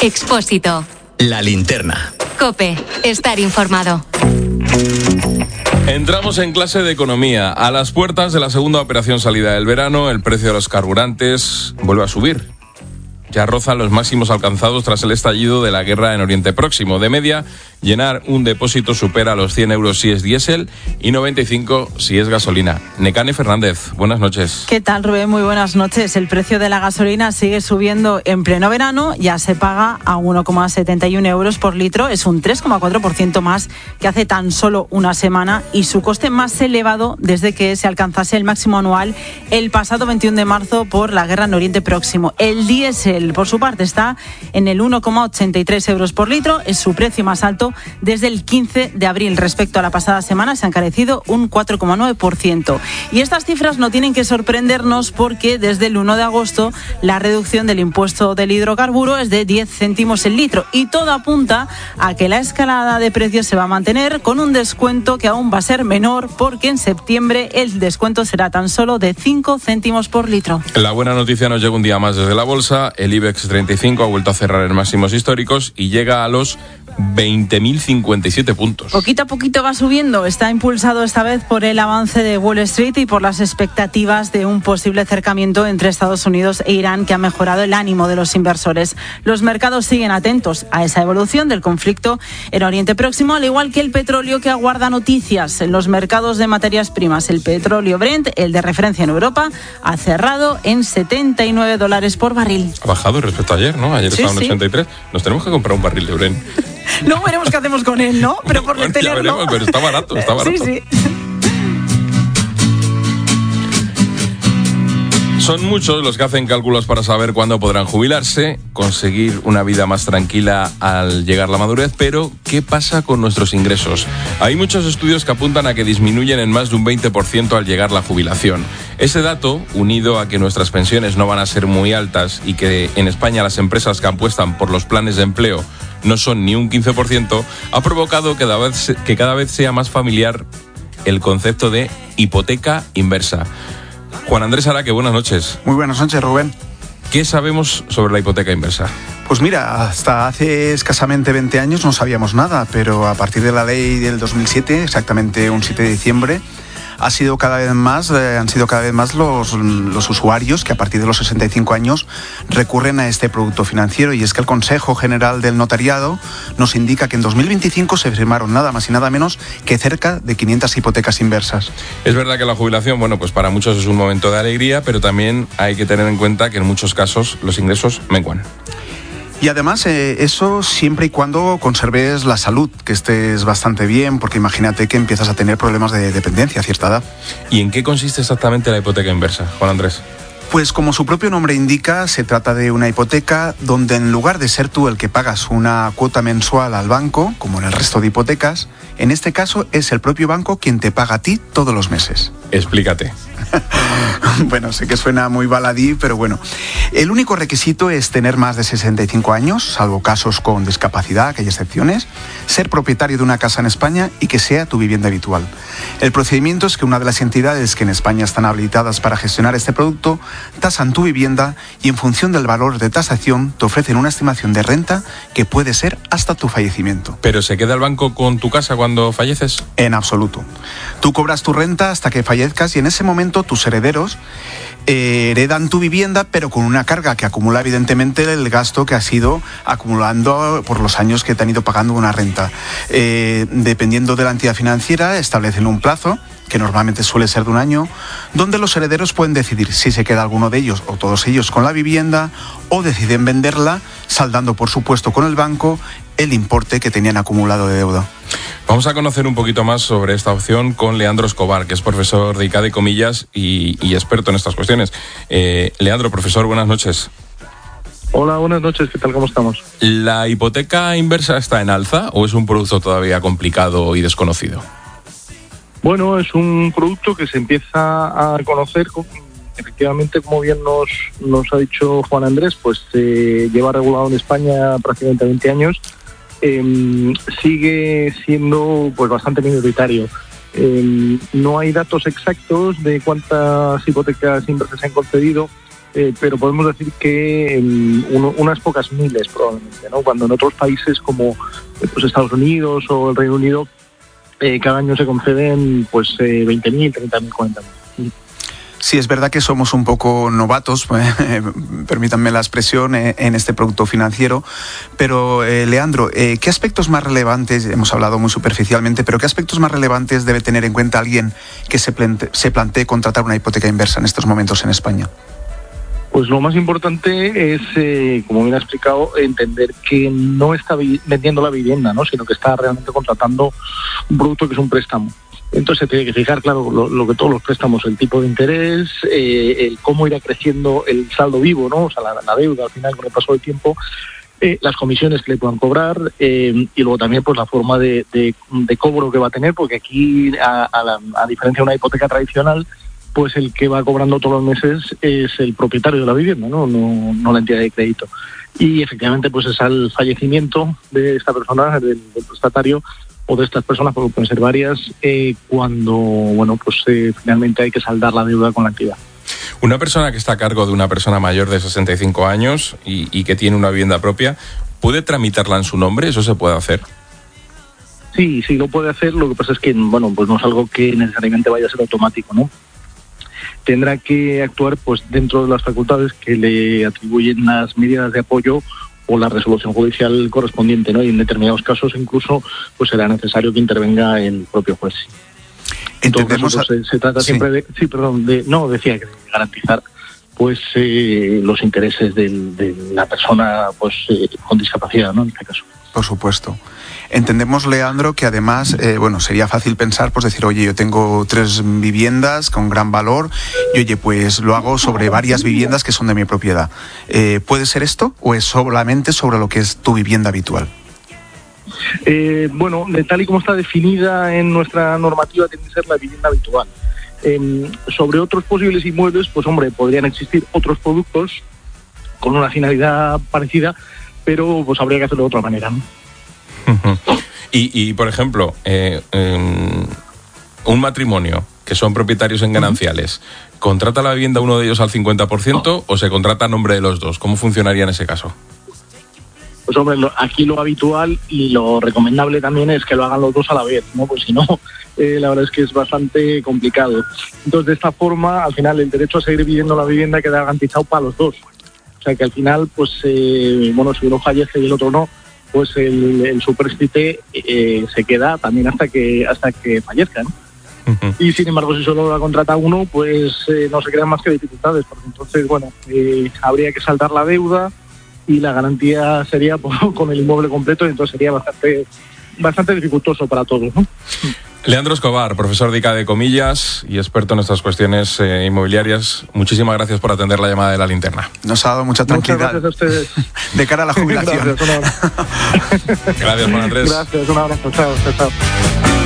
Expósito. La linterna. COPE. Estar informado. Entramos en clase de economía. A las puertas de la segunda operación salida del verano, el precio de los carburantes vuelve a subir. Ya rozan los máximos alcanzados tras el estallido de la guerra en Oriente Próximo. De media, llenar un depósito supera los 100 euros si es diésel y 95 si es gasolina. Nekane Fernández, buenas noches. ¿Qué tal, Rubén? Muy buenas noches. El precio de la gasolina sigue subiendo en pleno verano. Ya se paga a 1,71 euros por litro. Es un 3,4% más que hace tan solo una semana y su coste más elevado desde que se alcanzase el máximo anual el pasado 21 de marzo por la guerra en Oriente Próximo. El diésel, por su parte, está en el 1,83 euros por litro. Es su precio más alto desde el 15 de abril. Respecto a la pasada semana, se ha encarecido un 4,9%. Y estas cifras no tienen que sorprendernos porque desde el 1 de agosto la reducción del impuesto del hidrocarburo es de 10 céntimos el litro. Y todo apunta a que la escalada de precios se va a mantener con un descuento que aún va a ser menor porque en septiembre el descuento será tan solo de 5 céntimos por litro. La buena noticia nos llega un día más desde la bolsa. El IBEX 35 ha vuelto a cerrar en máximos históricos y llega a los 20.057 puntos. Poquito a poquito va subiendo. Está impulsado esta vez por el avance de Wall Street y por las expectativas de un posible acercamiento entre Estados Unidos e Irán que ha mejorado el ánimo de los inversores. Los mercados siguen atentos a esa evolución del conflicto en Oriente Próximo, al igual que el petróleo que aguarda noticias en los mercados de materias primas. El petróleo Brent, el de referencia en Europa, ha cerrado en $79 por barril. Ha bajado respecto a ayer, ¿no? Ayer estaba en 83. Nos tenemos que comprar un barril de Brent. Luego veremos qué hacemos con él, ¿no? Pero por bueno, tenerlo. Ya veremos, pero está barato, está barato. Sí. Son muchos los que hacen cálculos para saber cuándo podrán jubilarse, conseguir una vida más tranquila al llegar la madurez, pero ¿qué pasa con nuestros ingresos? Hay muchos estudios que apuntan a que disminuyen en más de un 20% al llegar la jubilación. Ese dato, unido a que nuestras pensiones no van a ser muy altas y que en España las empresas que apuestan por los planes de empleo no son ni un 15%, ha provocado que cada vez sea más familiar el concepto de hipoteca inversa. Juan Andrés Araque, buenas noches. Muy buenas noches, Rubén. ¿Qué sabemos sobre la hipoteca inversa? Pues mira, hasta hace escasamente 20 años no sabíamos nada, pero a partir de la ley del 2007, exactamente un 7 de diciembre, han sido cada vez más los usuarios que a partir de los 65 años recurren a este producto financiero, y es que el Consejo General del Notariado nos indica que en 2025 se firmaron nada más y nada menos que cerca de 500 hipotecas inversas. Es verdad que la jubilación, pues para muchos es un momento de alegría, pero también hay que tener en cuenta que en muchos casos los ingresos menguan. Y además eso siempre y cuando conserves la salud, que estés bastante bien, porque imagínate que empiezas a tener problemas de dependencia a cierta edad. ¿Y en qué consiste exactamente la hipoteca inversa, Juan Andrés? Pues como su propio nombre indica, se trata de una hipoteca donde en lugar de ser tú el que pagas una cuota mensual al banco, como en el resto de hipotecas, en este caso es el propio banco quien te paga a ti todos los meses. Explícate. Bueno, sé que suena muy baladí, pero bueno. El único requisito es tener más de 65 años, salvo casos con discapacidad, que hay excepciones, ser propietario de una casa en España y que sea tu vivienda habitual. El procedimiento es que una de las entidades que en España están habilitadas para gestionar este producto tasan tu vivienda y en función del valor de tasación te ofrecen una estimación de renta que puede ser hasta tu fallecimiento. ¿Pero se queda el banco con tu casa cuando falleces? En absoluto. Tú cobras tu renta hasta que fallezcas y en ese momento tus herederos heredan tu vivienda, pero con una carga que acumula evidentemente el gasto que has ido acumulando por los años que te han ido pagando una renta. Dependiendo de la entidad financiera, establecen un plazo, que normalmente suele ser de un año, donde los herederos pueden decidir si se queda alguno de ellos o todos ellos con la vivienda, o deciden venderla, saldando por supuesto con el banco el importe que tenían acumulado de deuda. Vamos a conocer un poquito más sobre esta opción con Leandro Escobar, que es profesor de ICADE Comillas y experto en estas cuestiones. Leandro, profesor, buenas noches. Hola, buenas noches, ¿qué tal? ¿Cómo estamos? ¿La hipoteca inversa está en alza o es un producto todavía complicado y desconocido? Bueno, es un producto que se empieza a conocer, efectivamente, como bien nos ha dicho Juan Andrés, pues lleva regulado en España prácticamente 20 años. Sigue siendo pues bastante minoritario. No hay datos exactos de cuántas hipotecas inversas se han concedido, pero podemos decir que unas pocas miles probablemente, ¿no? Cuando en otros países como pues Estados Unidos o el Reino Unido cada año se conceden pues 20.000, 30.000, 40.000. Sí, es verdad que somos un poco novatos, permítanme la expresión, en este producto financiero, pero Leandro, ¿qué aspectos más relevantes, hemos hablado muy superficialmente, pero qué aspectos más relevantes debe tener en cuenta alguien que se plantee contratar una hipoteca inversa en estos momentos en España? Pues lo más importante es, como bien ha explicado, entender que no está vendiendo la vivienda, ¿no? Sino que está realmente contratando un producto que es un préstamo. Entonces se tiene que fijar, claro, lo que todos los préstamos, el tipo de interés, el cómo irá creciendo el saldo vivo, ¿no? O sea, la deuda al final con el paso del tiempo, las comisiones que le puedan cobrar y luego también pues la forma de cobro que va a tener, porque aquí, a diferencia de una hipoteca tradicional, pues el que va cobrando todos los meses es el propietario de la vivienda, no la entidad de crédito. Y efectivamente pues es al fallecimiento de esta persona, del prestatario, o de estas personas, porque pueden ser varias, cuando finalmente hay que saldar la deuda con la entidad. Una persona que está a cargo de una persona mayor de 65 años y que tiene una vivienda propia, ¿puede tramitarla en su nombre? ¿Eso se puede hacer? Sí, lo puede hacer. Lo que pasa es que pues no es algo que necesariamente vaya a ser automático, ¿no? Tendrá que actuar pues dentro de las facultades que le atribuyen las medidas de apoyo o la resolución judicial correspondiente, ¿no? Y en determinados casos incluso pues será necesario que intervenga el propio juez. Entendemos. Entonces, se trata siempre de garantizar pues los intereses de la persona pues con discapacidad, ¿no? En este caso. Por supuesto. Entendemos, Leandro, que además, sería fácil pensar, pues decir, oye, yo tengo 3 viviendas con gran valor y, oye, pues lo hago sobre varias viviendas que son de mi propiedad. ¿Puede ser esto o es solamente sobre lo que es tu vivienda habitual? De tal y como está definida en nuestra normativa, tiene que ser la vivienda habitual. Sobre otros posibles inmuebles, pues hombre, podrían existir otros productos con una finalidad parecida, pero pues habría que hacerlo de otra manera, ¿no? Y por ejemplo, un matrimonio que son propietarios en gananciales, ¿contrata la vivienda uno de ellos al 50% o se contrata a nombre de los dos? ¿Cómo funcionaría en ese caso? Pues hombre, aquí lo habitual y lo recomendable también es que lo hagan los dos a la vez, ¿no? Pues si no, la verdad es que es bastante complicado. Entonces, de esta forma, al final, el derecho a seguir viviendo la vivienda queda garantizado para los dos. O sea que al final, pues, si uno fallece y el otro no, pues el supréstite se queda también hasta que fallezca, ¿no? Uh-huh. Y sin embargo, si solo la contrata uno, pues no se crean más que dificultades, porque entonces, habría que saldar la deuda y la garantía sería con el inmueble completo, y entonces sería bastante dificultoso para todos, ¿no? Leandro Escobar, profesor de ICA de Comillas y experto en estas cuestiones inmobiliarias, muchísimas gracias por atender la llamada de La Linterna. Nos ha dado mucha tranquilidad. Muchas gracias a ustedes. De cara a la jubilación. Gracias, Gracias, Juan Andrés. Gracias, un abrazo. Chao.